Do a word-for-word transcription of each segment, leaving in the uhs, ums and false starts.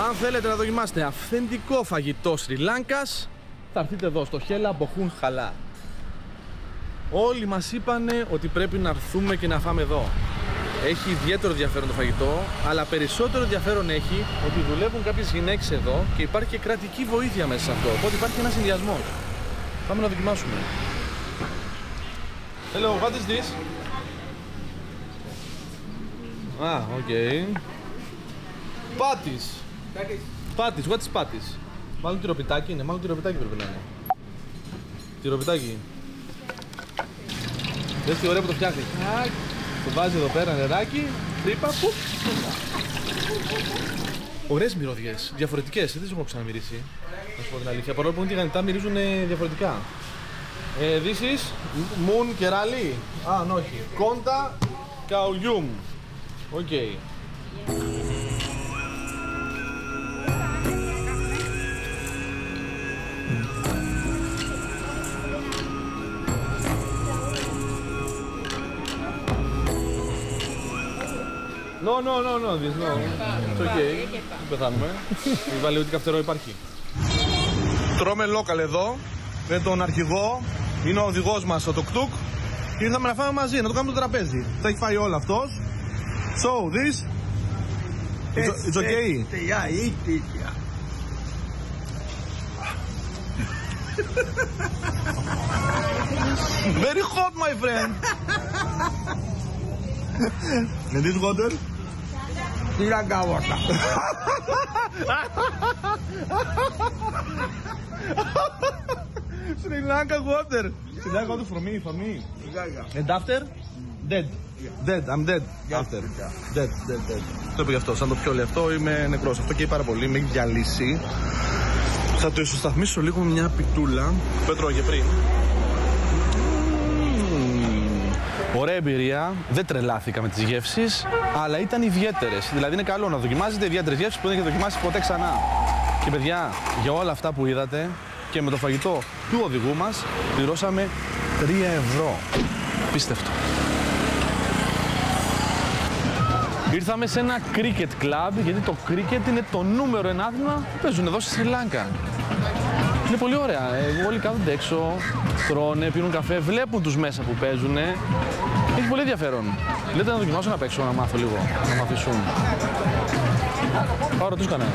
Αν θέλετε να δοκιμάσετε αυθεντικό φαγητό Σρι Λάνκας, θα έρθετε εδώ στο Χέλα Μποχούν Χαλά. Όλοι μας είπανε ότι πρέπει να έρθουμε και να φάμε εδώ. Έχει ιδιαίτερο ενδιαφέρον το φαγητό, αλλά περισσότερο ενδιαφέρον έχει ότι δουλεύουν κάποιες γυναίκες εδώ και υπάρχει και κρατική βοήθεια μέσα σε αυτό. Οπότε υπάρχει ένας συνδυασμός. Πάμε να δοκιμάσουμε. Hello, what is this? Ah, okay. Patties. Patties, what is patties? Μάλλον τυροπιτάκι είναι, μάλλον τυροπιτάκι πρέπει να είναι. Τυροπιτάκι. Δες τι ωραία που το φτιάχνει. Το βάζει εδώ πέρα νεράκι, τρύπα, πουπ. Ωραίες μυρωδιές, διαφορετικές, δεν τις έχω ξαναμυρίσει. Να σου πω την αλήθεια, παρόλο που είναι τηγανιτά μυρίζουν διαφορετικά. Ε, this is moon κεράλι. Α, όχι. Κόντα καουλιούμ. Οκ. No, no, no, no, this no. It's okay. Δεν πεθάνουμε. Η βαλαιοτικά φτερό υπάρχει. Τρώμε local εδώ με τον αρχηγό. Είναι ο οδηγός μας, ο Τουκ-Τουκ. Και ήρθαμε να φάμε μαζί, να το κάνουμε το τραπέζι. Θα έχει φάει όλο αυτός. So, this... It's, it's okay? Yeah, eat it, yeah. Very hot, my friend. And this water? Sri Lanka water. Sri Lanka water. Sri Lanka water for me, for me. And after? Dead. Dead, I'm dead. After. Dead, dead, dead. Το είπε γι' αυτό, σαν το πιο λεπτό είμαι νεκρός. Αυτό καίει πάρα πολύ, με έχει διαλύσει. Θα το ισοσταθμίσω λίγο με μια πιτούλα που έτρωγε πριν. Ωραία εμπειρία, δεν τρελάθηκα με τις γεύσεις, αλλά ήταν ιδιαίτερες. Δηλαδή είναι καλό να δοκιμάζετε ιδιαίτερες γεύσεις που δεν έχετε δοκιμάσει ποτέ ξανά. Και παιδιά, για όλα αυτά που είδατε και με το φαγητό του οδηγού μας, πληρώσαμε τρία ευρώ. Πίστευτο. Ήρθαμε σε ένα cricket club, γιατί το cricket είναι το νούμερο ένα άθλημα που παίζουν εδώ στη Σρι Λάνκα. Είναι πολύ ωραία. Ε, όλοι κάθονται έξω, τρώνε, πίνουν καφέ, βλέπουν τους μέσα που παίζουν. Έχει πολύ ενδιαφέρον. Λέτε να δοκιμάσω να παίξω, να μάθω λίγο, να μαθήσουν. Πάω ρωτήσω κανένα.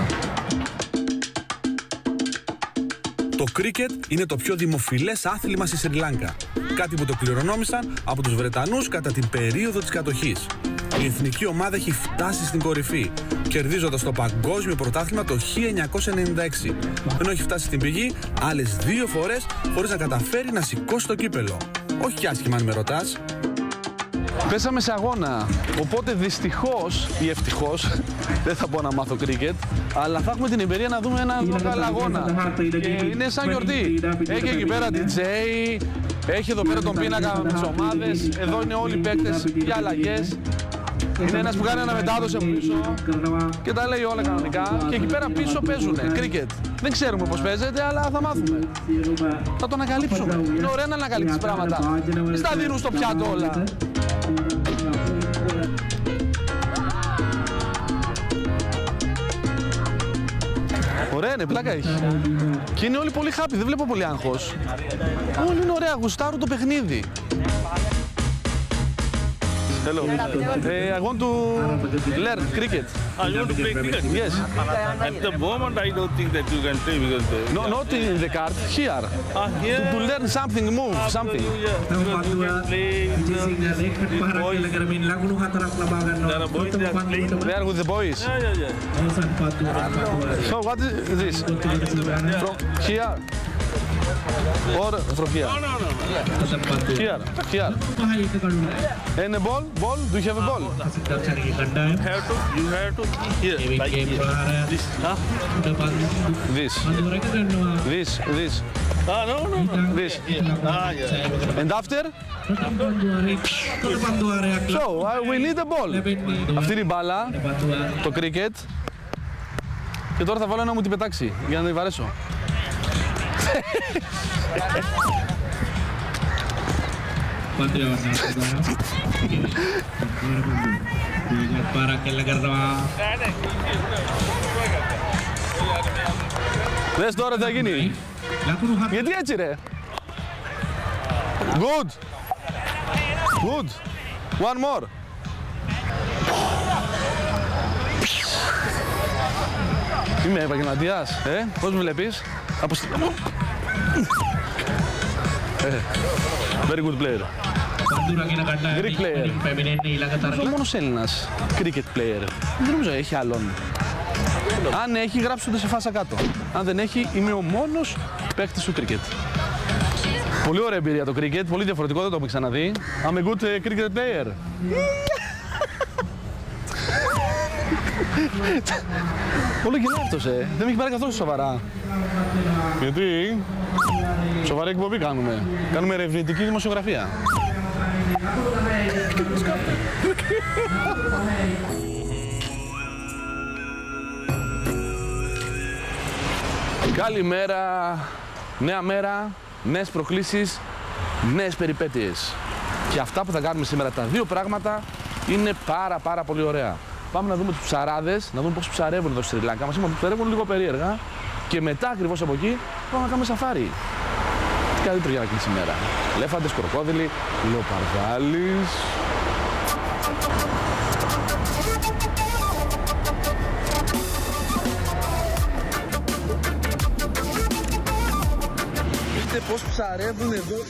Το κρίκετ είναι το πιο δημοφιλές άθλημα στη Σρι Λάνκα. Κάτι που το κληρονόμησαν από τους Βρετανούς κατά την περίοδο της κατοχής. Η εθνική ομάδα έχει φτάσει στην κορυφή, κερδίζοντας το παγκόσμιο πρωτάθλημα το χίλια εννιακόσια ενενήντα έξι, ενώ έχει φτάσει στην πηγή άλλες δύο φορές χωρίς να καταφέρει να σηκώσει το κύπελο. Όχι και άσχημα αν με ρωτάς. Πέσαμε σε αγώνα, οπότε δυστυχώς ή ευτυχώς δεν θα πω να μάθω κρίκετ, αλλά θα έχουμε την εμπειρία να δούμε έναν local αγώνα. Και είναι σαν γιορτή. Έχει εκεί πέρα ντι τζέι, έχει εδώ πέρα τον πίνακα με τις ομάδες, εδώ είναι όλοι οι παίκτες για αλλαγές. Είναι ένας που κάνει αναμετάδοση από πίσω και τα λέει όλα κανονικά. Και εκεί πέρα πίσω παίζουνε κρίκετ. Δεν ξέρουμε πώς παίζεται, αλλά θα μάθουμε. Θα το ανακαλύψουμε. Είναι ωραία να ανακαλύψεις πράγματα. Μην στα δίνουν στο πιάτο όλα. Ωραία είναι, πλάκα έχει. Και είναι όλοι πολύ happy, δεν βλέπω πολύ άγχος. Όλοι είναι ωραία, γουστάρουν το παιχνίδι. Hello. Uh, I want to learn cricket. Ah, you want to play cricket? Yes. At the moment, I don't think that you can play because the, No, not in the card. Here. Ah, here. To, to learn something, move Ah, something. You, yeah, because you can play the, the boys. There are boys that are playing. They are with the boys. Yeah, yeah, yeah. So what is this? From here? Or from here? No, no, no. no. Here, here. And a ball? Ball? Do you have a ball? You have to, you have to here, like here. This, huh? This. This, this. Ah, no, no, no. This. Ah, yeah. And after? So, uh, we need a ball. Αυτή είναι η μπάλα, το cricket. Και τώρα θα βάλω να μου την πετάξει, για να την βαρέσω. Ingat para ke negara. Δες τώρα τι θα γίνει. Γιατί έτσι ρε. Good. Good. One more. Είμαι επαγγελματίας, ε, πώς με βλέπεις. Αποσ... ε, very good player. Greek player. Νομίζω μόνος Έλληνας cricket player. Δεν νομίζω έχει άλλον. Αν έχει, γράψτε το σε φάσα κάτω. Αν δεν έχει, είμαι ο μόνος παίκτης του cricket. Πολύ ωραία εμπειρία το cricket, πολύ διαφορετικό, δεν το έχουμε ξαναδεί. I'm a good uh, cricket player. Πολύ γελάει αυτός, ε. Δεν με έχει πάρει καθόλου σοβαρά. Γιατί σοβαρή εκπομπή κάνουμε. Κάνουμε ερευνητική δημοσιογραφία. Καλημέρα, νέα μέρα, νέες προκλήσεις, νέες περιπέτειες. Και αυτά που θα κάνουμε σήμερα, τα δύο πράγματα, είναι πάρα πάρα πολύ ωραία. Πάμε να δούμε τους ψαράδες, να δούμε πώς ψαρεύουν εδώ στη Σρι Λάγκα. Μας είπαν ότι ψαρεύουν λίγο περίεργα. Και μετά ακριβώς από εκεί πάμε να κάνουμε σαφάρι. Τι καλύτερο για να κλείσει η μέρα. Ελέφαντες, κροκόδιλοι, λεοπαρδάλεις. Δείτε πώς ψαρεύουν εδώ